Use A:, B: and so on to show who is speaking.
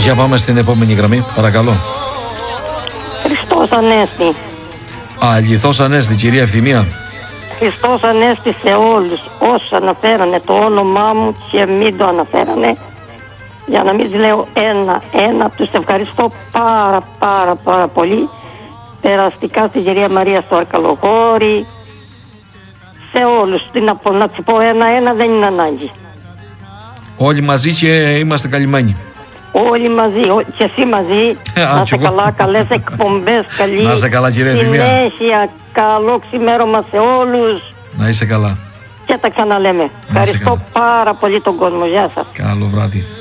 A: Για πάμε στην επόμενη γραμμή, παρακαλώ.
B: Χριστός Ανέστη.
A: Αληθώς Ανέστη, κυρία Ευθυμία.
B: Χριστός Ανέστη σε όλους όσους αναφέρανε το όνομά μου και μην το αναφέρανε. Για να μην λέω ένα, τους ευχαριστώ πάρα πολύ. Περαστικά στην κυρία Μαρία στο Αρκαλοχώρη. Σε όλους, να του πω ένα δεν είναι ανάγκη.
A: Όλοι μαζί και είμαστε καλυμμένοι.
B: Όλοι μαζί, και εσύ μαζί. Να είσαι καλά, καλές εκπομπές, καλή
A: να είσαι καλά, κύριε Ευθυμία.
B: Συνέχεια, καλό ξημέρωμα σε όλους.
A: Να είσαι καλά.
B: Και τα ξαναλέμε. Ευχαριστώ πάρα πολύ τον κόσμο. Γεια σας.
A: Καλό βράδυ.